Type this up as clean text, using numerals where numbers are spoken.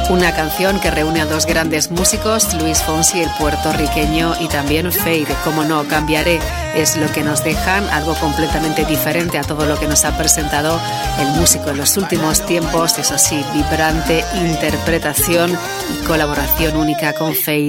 Una canción que reúne a dos grandes músicos, Luis Fonsi, el puertorriqueño, y también Feid, como no, Cambiaré, es lo que nos dejan, algo completamente diferente a todo lo que nos ha presentado el músico en los últimos tiempos, eso sí, vibrante interpretación y colaboración única con Feid.